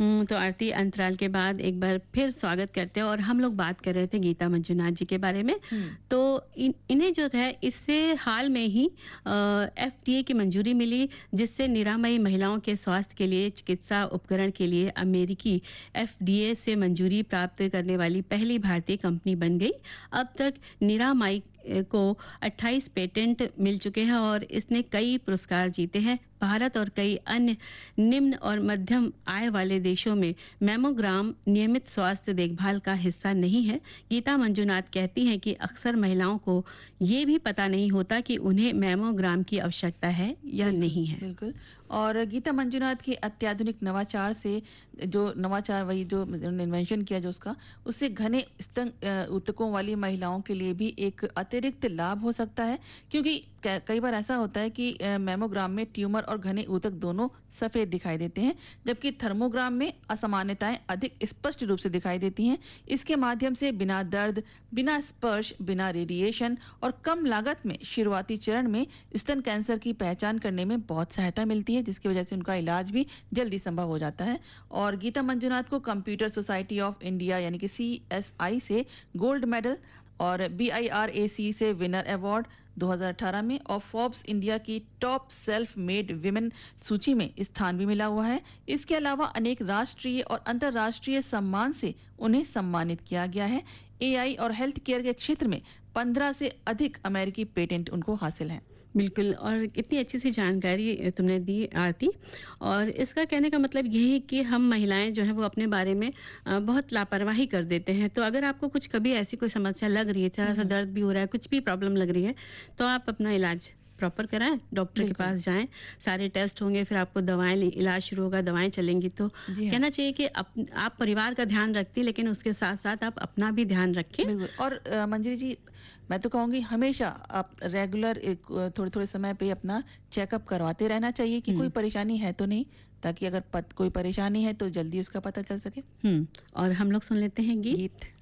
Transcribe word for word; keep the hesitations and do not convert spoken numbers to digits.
हुँ, तो आरती अंतराल के बाद एक बार फिर स्वागत करते हैं और हम लोग बात कर रहे थे गीता मंजुनाथ जी के बारे में। हुँ। तो इन इन्हें जो है इससे हाल में ही अ, एफडीए की मंजूरी मिली जिससे निरामयी महिलाओं के स्वास्थ्य के लिए चिकित्सा उपकरण के लिए अमेरिकी एफडीए से मंजूरी प्राप्त करने वाली पहली भारतीय कंपनी बन गई। अब तक निरामयी अ, को अट्ठाईस पेटेंट मिल चुके हैं और इसने कई पुरस्कार जीते हैं। भारत और कई अन्य निम्न और मध्यम आय वाले देशों में मैमोग्राम नियमित स्वास्थ्य देखभाल का हिस्सा नहीं है। गीता मंजुनाथ कहती हैं कि अक्सर महिलाओं को ये भी पता नहीं होता कि उन्हें मैमोग्राम की आवश्यकता है या बिल्कुल, नहीं है। बिल्कुल। और गीता मंजुनाथ के अत्याधुनिक नवाचार से जो नवाचार वही जो उन्होंने इन्वेंशन किया जो उसका, उससे घने स्तन अ, ऊतकों वाली महिलाओं के लिए भी एक अतिरिक्त लाभ हो सकता है क्योंकि क कई बार ऐसा होता है कि अ, मैमोग्राम में ट्यूमर और घने ऊतक दोनों सफ़ेद दिखाई देते हैं, जबकि थर्मोग्राम में असामान्यताएं अधिक स्पष्ट रूप से दिखाई देती हैं। इसके माध्यम से बिना दर्द, बिना स्पर्श, बिना रेडिएशन और कम लागत में शुरुआती चरण में स्तन कैंसर की पहचान करने में बहुत सहायता मिलती है, जिसकी वजह से उनका इलाज भी जल्दी संभव हो जाता है। और गीता मंजुनाथ को कंप्यूटर सोसाइटी ऑफ इंडिया यानी कि सी एस आई से गोल्ड मेडल और बी आई आर ए सी से विनर अवार्ड दो हज़ार अठारह में और फोर्ब्स इंडिया की टॉप सेल्फ मेड विमेन सूची में स्थान भी मिला हुआ है। इसके अलावा अनेक राष्ट्रीय और अंतर्राष्ट्रीय सम्मान से उन्हें सम्मानित किया गया है। ए आई और हेल्थ केयर के क्षेत्र में पंद्रह से अधिक अमेरिकी पेटेंट उनको हासिल हैं। बिल्कुल और इतनी अच्छी सी जानकारी तुमने दी आरती और इसका कहने का मतलब यही है कि हम महिलाएं जो है वो अपने बारे में अ, बहुत लापरवाही कर देते हैं। तो अगर आपको कुछ कभी ऐसी कोई समस्या लग रही है, हुँ, थोड़ा सा हुँ। दर्द भी हो रहा है, कुछ भी प्रॉब्लम लग रही है, तो आप अपना इलाज प्रॉपर कराएं, डॉक्टर के बिल्कुल। पास जाएं, सारे टेस्ट होंगे, फिर आपको दवाएं ले- इलाज शुरू होगा, दवाएं चलेंगी। तो जी हाँ। कहना चाहिए कि अप, आप परिवार का ध्यान रखती हैं, लेकिन उसके साथ साथ आप अपना भी ध्यान रखें। बिल्कुल और अ, मंजरी जी मैं तो कहूँगी हमेशा आप रेगुलर एक थोड़े-थोड़े समय पे अपना चेकअप करवाते रहना चाहिए कि कोई हम्म परेशानी है तो नहीं, ताकि अगर पत कोई परेशानी है तो जल्दी उसका पता चल सके। हम्म और हम लोग सुन लेते हैं गीत। गीत